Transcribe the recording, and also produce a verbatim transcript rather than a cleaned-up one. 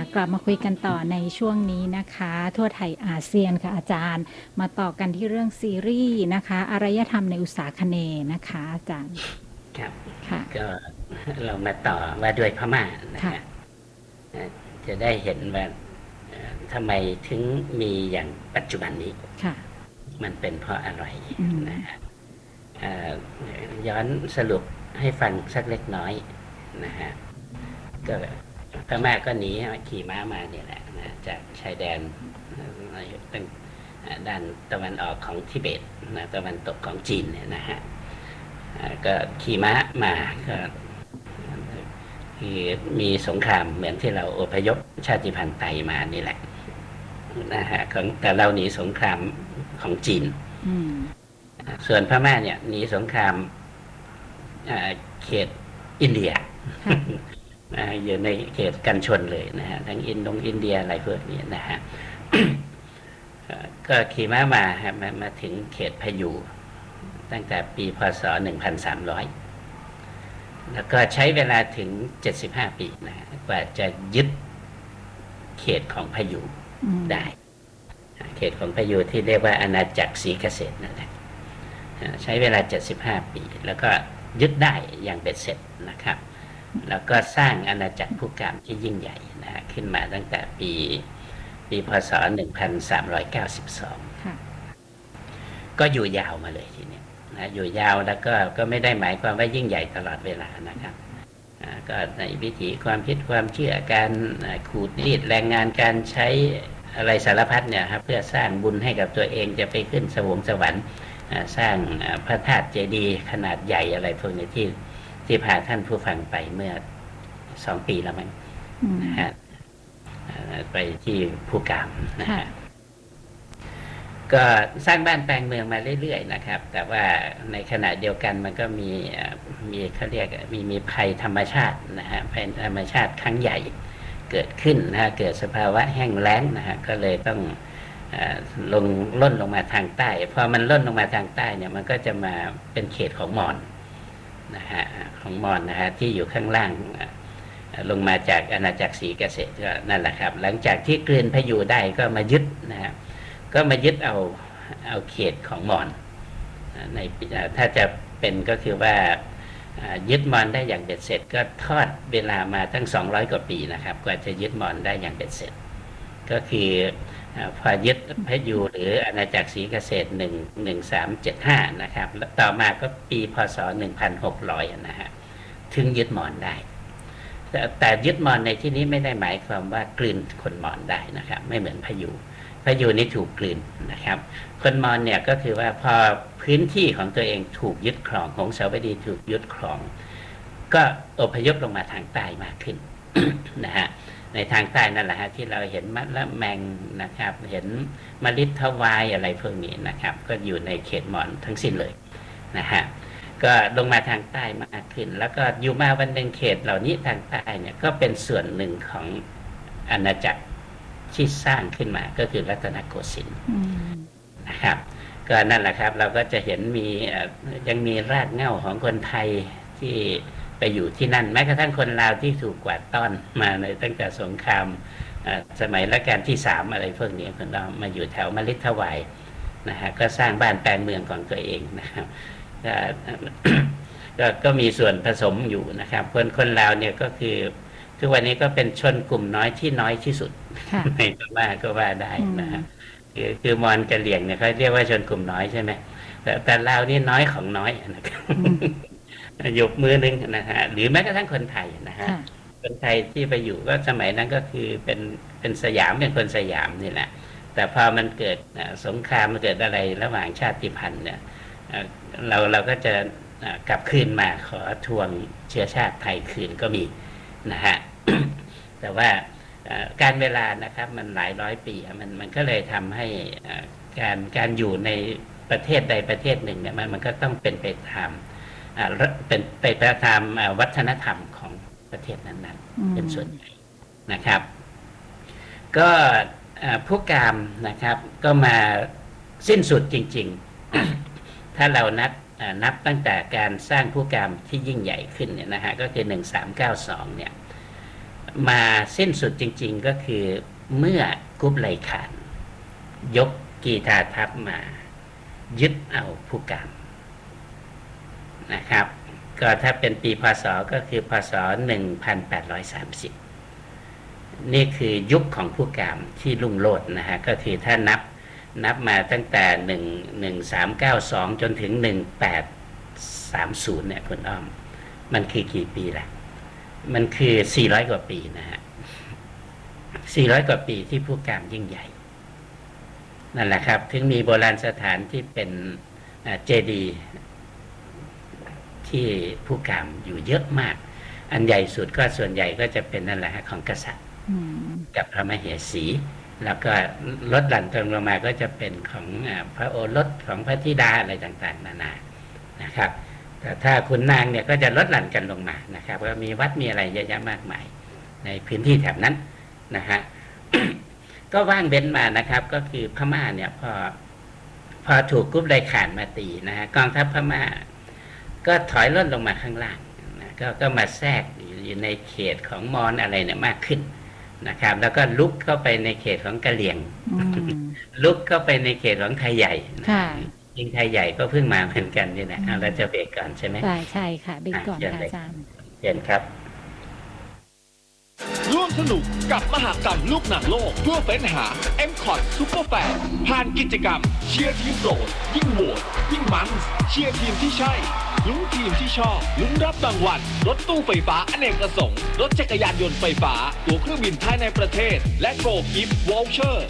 กลับมาคุยกันต่อในช่วงนี้นะคะทั่วไทยอาเซียนค่ะอาจารย์มาต่อกันที่เรื่องซีรีส์นะคะอารยธรรมในอุตสาคเนย์นะคะอาจารย์ครับค่ะก็เรามาต่อว่าด้วยพม่านะค่ะฮะจะได้เห็นว่าทำไมถึงมีอย่างปัจจุบันนี้ค่ะมันเป็นเพราะอะไรอืมนะฮะเอ่อย้อนสรุปให้ฟังสักเล็กน้อยนะฮะก็พม่าก็หนีขี่ม้ามาเนี่ยแหละนะจากชายแดนตั้งด้านตะวันออกของทิเบตนะตะวันตกของจีนเนี่ยนะฮะก็ขี่ม้ามาก็คือมีสงครามเหมือนที่เราอพยพชาติพันธุ์ไทยมานี่แหละนะฮะของแต่เราหนีสงครามของจีนส่วนพม่าเนี่ยหนีสงครามเขตอินเดียอยู่ในเขตกันชนเลยนะฮะทั้งอินโดอินเดียอะไรพวกนี้นะฮะ ก็ขี่ม้ามาฮะมามาถึงเขตพยูตั้งแต่ปีพศหนึ่งพันสามร้อยแล้วก็ใช้เวลาถึงเจ็ดสิบห้าปีนะกว่าจะยึดเขตของพยูได้เขตของพยูที่เรียกว่าอาณาจักรศรีเกษตรนั่นแหละใช้เวลาเจ็ดสิบห้าปีแล้วก็ยึดได้อย่างเบ็ดเสร็จนะครับแล้วก็สร้างอาณาจักรผู้กามที่ยิ่งใหญ่นะขึ้นมาตั้งแต่ปีปีพศหนึ่งพันสามร้อยเก้าสิบสองก็อยู่ยาวมาเลยทีนี้นะอยู่ยาวแล้วก็ก็ไม่ได้หมายความว่ายิ่งใหญ่ตลอดเวลานะครับก็ในวิถีความคิดความเชื่อการขูดรีดแรงงานการใช้อะไรสารพัดเนี่ยครับเพื่อสร้างบุญให้กับตัวเองจะไปขึ้นสวงสวรรค์สร้างพระธาตุเจดีย์ขนาดใหญ่อะไรพวกนี้ที่ที่พาท่านผู้ฟังไปเมื่อสองปีแล้วมั้งนะฮะไปที่ภูกามนะฮะก็สร้างบ้านแปลงเมืองมาเรื่อยๆนะครับแต่ว่าในขณะเดียวกันมันก็มีมีเขาเรียกมีมีภัยธรรมชาตินะฮะภัยธรรมชาติครั้งใหญ่เกิดขึ้นนะฮะเกิดสภาวะแห้งแล้งนะฮะก็เลยต้องลงล่นลงมาทางใต้พอมันล่นลงมาทางใต้เนี่ยมันก็จะมาเป็นเขตของมอญนะฮะของมอญนะฮะที่อยู่ข้างล่างลงมาจากอาณาจักรศรีเกษตรก็นั่นแหละครับหลังจากที่กลืนพยูได้ก็มายึดนะฮะก็มายึดเอาเอาเขตของมอญในถ้าจะเป็นก็คือว่ายึดมอญได้อย่างเบ็ดเสร็จก็ทอดเวลามาตั้งสองร้อยกว่าปีนะครับกว่าจะยึดมอญได้อย่างเบ็ดเสร็จก็คือพอยึดพยูหรืออาณาจักรศรีเกษตรหนึ่งหนึ่งสามเจ็ดห้านะครับแล้วต่อมาก็ปีพศหนึ่งพันหกร้อยนะฮะถึงยึดมอญได้แต่แต่ยึดมอญในที่นี้ไม่ได้หมายความว่ากลืนคนมอญได้นะครับไม่เหมือนพยูพยูนี่ถูกกลืนนะครับคนมอญเนี่ยก็คือว่าพอพื้นที่ของตัวเองถูกยึดครองของสาวดีถูกยึดครองก็อพยพลงมาทางใต้มากขึ้น นะฮะในทางใต้นั่นแหละฮะที่เราเห็นมะละแมงนะครับเห็นมะลิทวายอะไรพวกนี้นะครับก็อยู่ในเขตมอญทั้งสิ้นเลยนะฮะก็ลงมาทางใต้มากขึ้นแล้วก็อยู่มาวันหนึ่งเขตเหล่านี้ทางใต้เนี่ยก็เป็นส่วนหนึ่งของอาณาจักรที่สร้างขึ้นมาก็คือรัตนโกสินทร์นะครับก็นั่นแหละครับเราก็จะเห็นมียังมีรากเหง้าของคนไทยที่ไปอยู่ที่นั่นแม้กระทั่งคนลาวที่ถูกกวาดต้อนมาในตั้งแต่สงครามสมัยรัชกาลที่สามอะไรพวกนี้คนเรามาอยู่แถวมะลิทวายนะฮะก็สร้างบ้านแปลงเมืองของตัวเองนะครับก็ก็มีส่วนผสมอยู่นะครับคนคนลาวเนี่ยก็คือทุกวันนี้ก็เป็นชนกลุ่มน้อยที่น้อยที่สุดในพม่าก็ว่าได้นะฮะคือคือมอญกะเหรี่ยงเนี่ยเขาเรียกว่าชนกลุ่มน้อยใช่ไหมแต่แต่ลาวนี่น้อยของน้อยนะครับยกมือนึงนะฮะหรือแม้กระทั่งคนไทยนะฮะคนไทยที่ไปอยู่ก็สมัยนั้นก็คือเป็นเป็นสยามเป็นคนสยามนี่แหละแต่พอมันเกิดสงครามมันเกิดอะไรระหว่างชาติพันธุ์เนี่ยเราเราก็จะกลับคืนมาขอทวงเชื้อชาติไทยคืนก็มีนะฮะ แต่ว่าการเวลานะครับมันหลายร้อยปีมันมันก็เลยทำให้การการอยู่ในประเทศใดประเทศหนึ่งเนี่ยมันมันก็ต้องเป็นไปตามเป็นไปตามวัฒนธรรมของประเทศนั้นๆเป็นส่วนใหญ่นะครับก็ผู้กามนะครับก็มาสิ้นสุดจริงๆ ถ้าเรานับนับตั้งแต่การสร้างผู้กามที่ยิ่งใหญ่ขึ้นเนี่ยนะฮะก็คือหนึ่งสามเก้าสองเนี่ยมาสิ้นสุดจริงๆก็คือเมื่อกรุ๊ปไลคานยกกีฬาทัพมายึดเอาผู้กามนะครับก็ถ้าเป็นปีพศก็คือพศหนึ่งพันแปดร้อยสามสิบนี่คือยุคของผู้กามที่รุ่งโรจน์นะฮะก็คือถ้านับนับมาตั้งแต่หนึ่งหนึ่งสามเก้าสองจนถึงหนึ่งแปดสามศูนย์เนี่ยคุณอ้อมมันคือกี่ปีล่ะมันคือสี่ร้อยกว่าปีนะฮะสี่ร้อยกว่าปีที่ผู้กามยิ่งใหญ่นั่นแหละครับถึงมีโบราณสถานที่เป็นเจดีย์ที่ผู้กามอยู่เยอะมากอันใหญ่สุดก็ส่วนใหญ่ก็จะเป็นนั่นแหละของกษัตริย์กับพระมเหสี แล้วก็ลดหลั่นตรงลงมาก็จะเป็นของพระโอรสของพระธิดาอะไรต่างๆนานานะครับแต่ถ้าคุณนางเนี่ยก็จะลดหลั่นกันลงมานะครับก็มีวัดมีอะไรเยอะแยะมากมายในพื้นที่แถบนั้นนะฮะ ก็ว่างเว้นมานะครับก็คือพม่าเนี่ยพอพอถูกกรุ๊ปไลคานมาตีนะฮะกองทัพพม่าก็ถอยล่นลงมาข้างล่างนะก็ก็มาแทรกอยู่ในเขตของมอญอะไรเนี่ยมากขึ้นนะครับแล้วก็ลุกเข้าไปในเขตของกะเหรี่ยงลุกเข้าไปในเขตของไทยใหญ่จริงไทยใหญ่ก็เพิ่งมาเหมือนกันนี่แหละเราจะเบรกก่อนใช่ไหมใช่ใช่ค่ะเบรกก่อนค่ะอาจารย์เชิญครับร่วมสนุกกับมหกรรมลูกหนังโลกเพื่อเฟ้นหา เอ็ม คอท Super Fan ผ่านกิจกรรมเชียร์ทีมโปรดยิ่งโหวตยิ่งมันเชียร์ทีมที่ใช่ลุ้นทีมที่ชอบลุ้นรับรางวัลรถตู้ไฟฟ้าอเนกประสงค์รถจักรยานยนต์ไฟฟ้าตั๋วเครื่องบินภายในประเทศและโกลด์กิฟต์วอลเชอร์